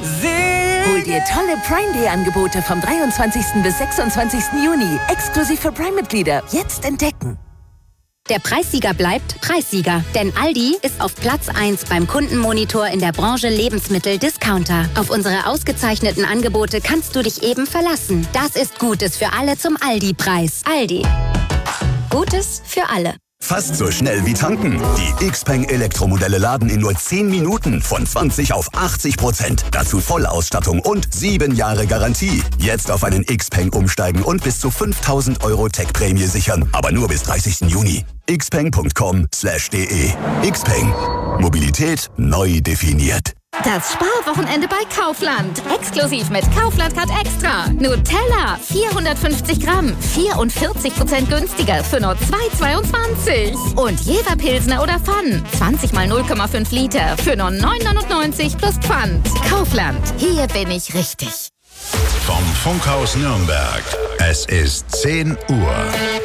Hol dir tolle Prime Day Angebote vom 23. bis 26. Juni. Exklusiv für Prime-Mitglieder. Jetzt entdecken. Der Preissieger bleibt Preissieger, denn Aldi ist auf Platz 1 beim Kundenmonitor in der Branche Lebensmittel-Discounter. Auf unsere ausgezeichneten Angebote kannst du dich eben verlassen. Das ist Gutes für alle zum Aldi-Preis. Aldi. Gutes für alle. Fast so schnell wie tanken. Die Xpeng Elektromodelle laden in nur 10 Minuten von 20 auf 80%. Dazu Vollausstattung und 7 Jahre Garantie. Jetzt auf einen Xpeng umsteigen und bis zu 5.000 € Tech-Prämie sichern. Aber nur bis 30. Juni. xpeng.com/de. Xpeng. Mobilität neu definiert. Das Sparwochenende bei Kaufland. Exklusiv mit Kaufland Card Extra. Nutella, 450 Gramm, 44% günstiger für nur 2,22. Und Jever Pilsner oder Pfann, 20 mal 0,5 Liter für nur 9,99 plus Pfand. Kaufland, hier bin ich richtig. Vom Funkhaus Nürnberg. Es ist 10 Uhr.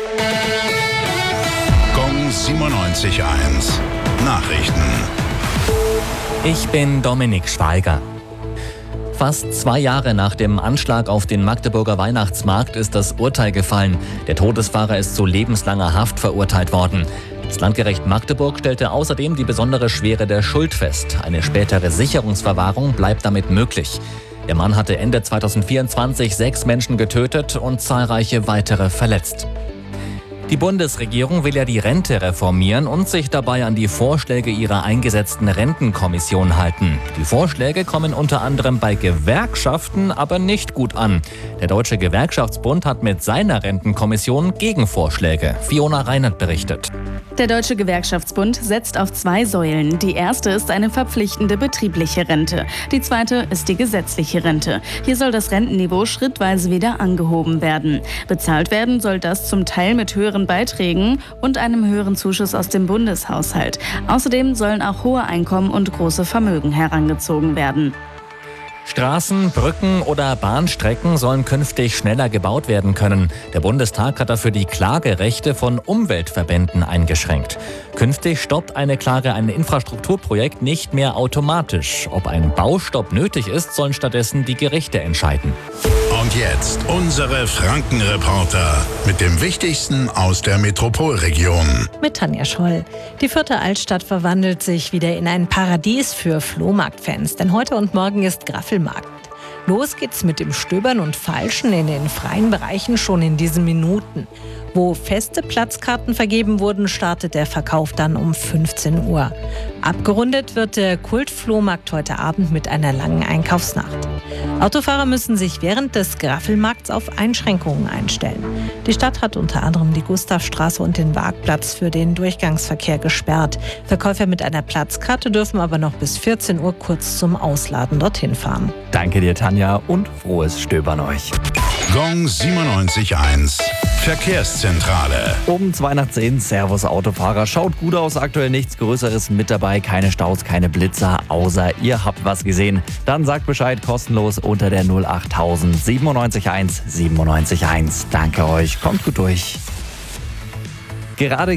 Gong 97.1. Nachrichten. Ich bin Dominik Schweiger. Fast 2 Jahre nach dem Anschlag auf den Magdeburger Weihnachtsmarkt ist das Urteil gefallen. Der Todesfahrer ist zu lebenslanger Haft verurteilt worden. Das Landgericht Magdeburg stellte außerdem die besondere Schwere der Schuld fest. Eine spätere Sicherungsverwahrung bleibt damit möglich. Der Mann hatte Ende 2024 6 Menschen getötet und zahlreiche weitere verletzt. Die Bundesregierung will ja die Rente reformieren und sich dabei an die Vorschläge ihrer eingesetzten Rentenkommission halten. Die Vorschläge kommen unter anderem bei Gewerkschaften aber nicht gut an. Der Deutsche Gewerkschaftsbund hat mit seiner Rentenkommission Gegenvorschläge. Fiona Reinert berichtet. Der Deutsche Gewerkschaftsbund setzt auf 2 Säulen. Die erste ist eine verpflichtende betriebliche Rente. Die zweite ist die gesetzliche Rente. Hier soll das Rentenniveau schrittweise wieder angehoben werden. Bezahlt werden soll das zum Teil mit höheren Beiträgen und einem höheren Zuschuss aus dem Bundeshaushalt. Außerdem sollen auch hohe Einkommen und große Vermögen herangezogen werden. Straßen, Brücken oder Bahnstrecken sollen künftig schneller gebaut werden können. Der Bundestag hat dafür die Klagerechte von Umweltverbänden eingeschränkt. Künftig stoppt eine Klage ein Infrastrukturprojekt nicht mehr automatisch. Ob ein Baustopp nötig ist, sollen stattdessen die Gerichte entscheiden. Und jetzt unsere Frankenreporter mit dem Wichtigsten aus der Metropolregion. Mit Tanja Scholl. Die Fürther Altstadt verwandelt sich wieder in ein Paradies für Flohmarktfans. Denn heute und morgen ist Graffelmarkt. Los geht's mit dem Stöbern und Feilschen in den freien Bereichen schon in diesen Minuten. Wo feste Platzkarten vergeben wurden, startet der Verkauf dann um 15 Uhr. Abgerundet wird der Kultflohmarkt heute Abend mit einer langen Einkaufsnacht. Autofahrer müssen sich während des Graffelmarkts auf Einschränkungen einstellen. Die Stadt hat unter anderem die Gustavstraße und den Waagplatz für den Durchgangsverkehr gesperrt. Verkäufer mit einer Platzkarte dürfen aber noch bis 14 Uhr kurz zum Ausladen dorthin fahren. Danke dir, Tanja, und frohes Stöbern euch. Gong 97.1. Verkehrszentrale. Um 2 nach 10, Servus Autofahrer. Schaut gut aus, aktuell nichts Größeres mit dabei. Keine Staus, keine Blitzer, außer ihr habt was gesehen. Dann sagt Bescheid, kostenlos unter der 08000 97.1 97.1. Danke euch, kommt gut durch. Gerade